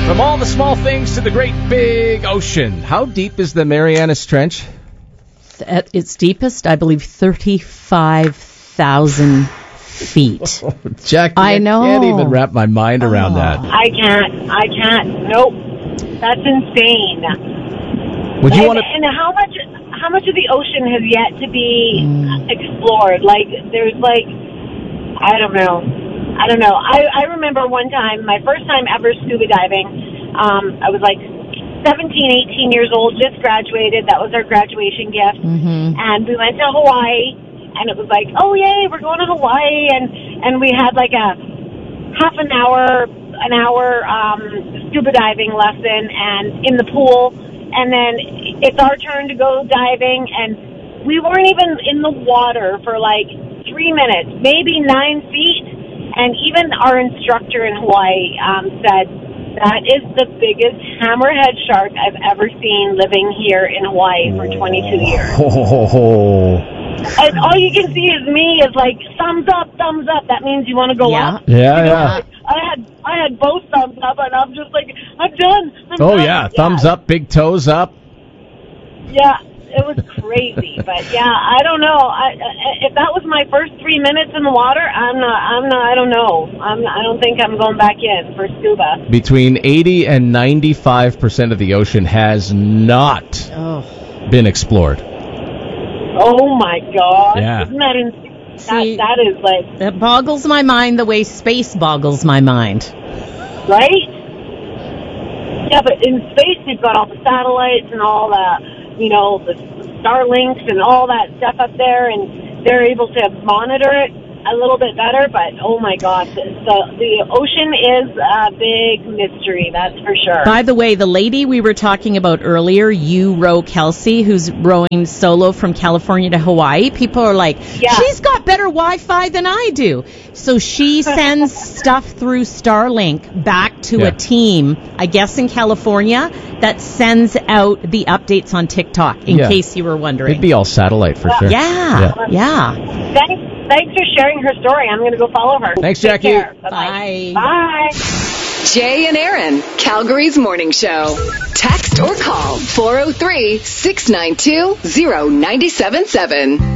From all the small things to the great big ocean. How deep is the Marianas Trench? At its deepest, I believe 35,000 feet. Jackie, I know. can't even wrap my mind around that. I can't. Nope. That's insane. Would you want to? And how much of the ocean has yet to be explored? Like, there's like, I don't know. I remember one time, my first time ever scuba diving, I was like 17, 18 years old, just graduated. That was our graduation gift. Mm-hmm. And we went to Hawaii, and it was like, oh, yay, we're going to Hawaii. And we had like a half an hour scuba diving lesson and in the pool. And then it's our turn to go diving, and we weren't even in the water for like 3 minutes, maybe 9 feet. And even our instructor in Hawaii said, that is the biggest hammerhead shark I've ever seen living here in Hawaii for 22 years. And all you can see is me is like, thumbs up. That means you want to go up. Yeah. I had both thumbs up, and I'm just like, I'm done. Thumbs up, big toes up. Yeah, it was crazy. But yeah, I don't know. If that was my first 3 minutes in the water, I don't know. I don't think I'm going back in for scuba. Between 80 and 95% of the ocean has not been explored. Oh my God! Yeah. Isn't that insane? See, that is like... It boggles my mind the way space boggles my mind. Right? Yeah, but in space you've got all the satellites and all the, the Starlinks and all that stuff up there, and they're able to monitor it a little bit better, but oh my God, the ocean is a big mystery, that's for sure. By the way, the lady we were talking about earlier, Roe Kelsey, who's rowing solo from California to Hawaii, people are like, she's got better Wi-Fi than I do. So she sends stuff through Starlink back to a team, I guess in California, that sends out the updates on TikTok, in case you were wondering. It'd be all satellite for sure. Yeah. Thanks for sharing her story. I'm going to go follow her. Thanks, Jackie. Take care. Bye-bye. Bye. Jay and Aaron, Calgary's morning show. Text or call 403-692-0977.